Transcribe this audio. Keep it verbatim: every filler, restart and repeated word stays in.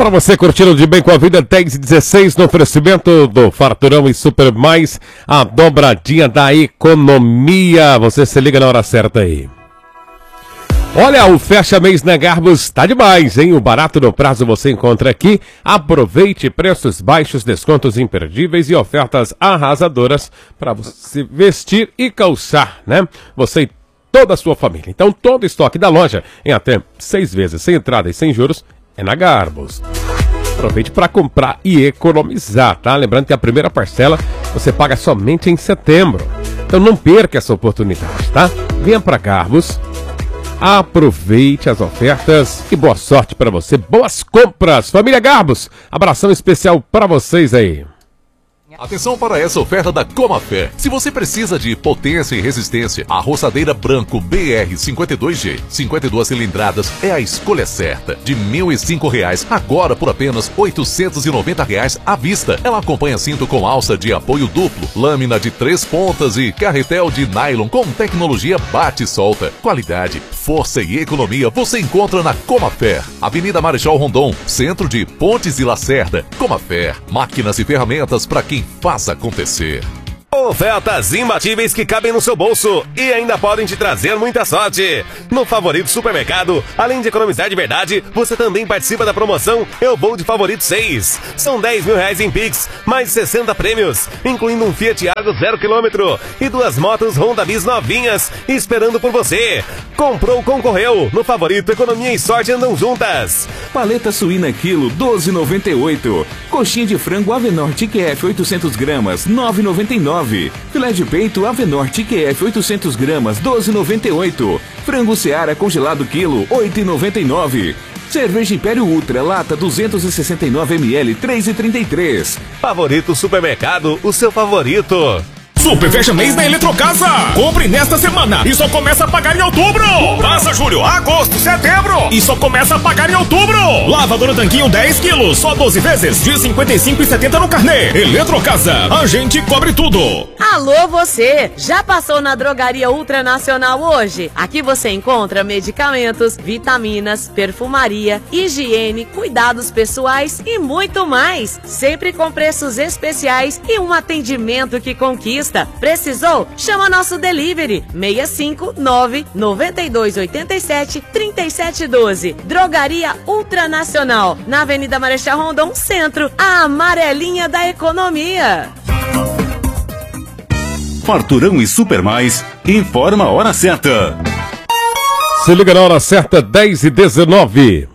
Para você curtindo de bem com a vida, dez e dezesseis no oferecimento do Farturão e Super Mais, a dobradinha da economia. Você se liga na hora certa aí. Olha, o Fecha Mês na Garbus tá demais, hein? O barato no prazo você encontra aqui. Aproveite preços baixos, descontos imperdíveis e ofertas arrasadoras para você vestir e calçar, né? Você e toda a sua família. Então, todo o estoque da loja em até seis vezes, sem entrada e sem juros, é na Garbus. Aproveite para comprar e economizar, tá? Lembrando que a primeira parcela você paga somente em setembro. Então não perca essa oportunidade, tá? Venha para Garbus, aproveite as ofertas e boa sorte para você. Boas compras, família Garbus. Abração especial para vocês aí. Atenção para essa oferta da Comafé. Se você precisa de potência e resistência, a roçadeira Branco B R cinquenta e dois G, cinquenta e duas cilindradas, é a escolha certa. De mil e cinco reais, agora por apenas oitocentos e noventa reais à vista. Ela acompanha cinto com alça de apoio duplo, lâmina de três pontas e carretel de nylon com tecnologia bate e solta. Qualidade, força e economia você encontra na Comafé. Avenida Marechal Rondon, centro de Pontes e Lacerda. Comafé, máquinas e ferramentas para quem faz acontecer. Ofertas imbatíveis que cabem no seu bolso e ainda podem te trazer muita sorte. No Favorito Supermercado, além de economizar de verdade, você também participa da promoção Eu Vou de Favorito seis. São dez mil reais em Pix, mais sessenta prêmios, incluindo um Fiat Argo zero quilômetro e duas motos Honda Bis novinhas esperando por você. Comprou, concorreu. No Favorito, economia e sorte andam juntas. Paleta suína quilo, doze reais e noventa e oito centavos. Coxinha de frango Avenor T Q F oitocentos gramas, nove reais e noventa e nove centavos. Filé de peito Avenor T Q F oitocentos gramas, doze reais e noventa e oito centavos. Frango Seara congelado quilo, oito reais e noventa e nove centavos. Cerveja Império Ultra, lata duzentos e sessenta e nove mililitros, três reais e trinta e três centavos. Favorito Supermercado, o seu favorito. Super Fecha Mês da Eletrocasa. Compre nesta semana e só começa a pagar em outubro. Passa julho, agosto, setembro e só começa a pagar em outubro. Lavadora Tanquinho dez quilos, só doze vezes de cinquenta e cinco reais e setenta centavos no carnê. Eletrocasa, a gente cobre tudo. Alô você, já passou na Drogaria Ultranacional hoje? Aqui você encontra medicamentos, vitaminas, perfumaria, higiene, cuidados pessoais e muito mais. Sempre com preços especiais e um atendimento que conquista. Precisou? Chama nosso delivery seis cinco nove, nove dois oito sete, três sete um dois. Drogaria Ultranacional, na Avenida Marechal Rondon, Centro, a amarelinha da economia. Farturão e Super Mais informa a hora certa. Se liga na hora certa, dez e dezenove.